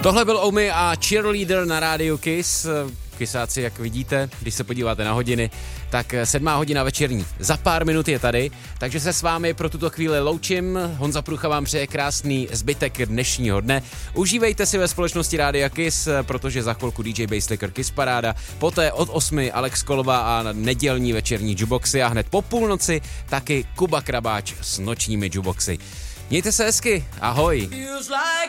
Tohle byl Omi a Cheerleader na rádiu Kiss. Kysáci, jak vidíte, když se podíváte na hodiny, tak 7. hodina večerní za pár minut je tady, takže se s vámi pro tuto chvíli loučím. Honza Prucha vám přeje krásný zbytek dnešního dne. Užívejte si ve společnosti Rádia Kiss, protože za chvilku DJ Basslicker Kiss Paráda, poté od 8 Alex Kolova a nedělní večerní juboxy a hned po půlnoci taky Kuba Krabáč s nočními juboxy. Mějte se hezky, ahoj.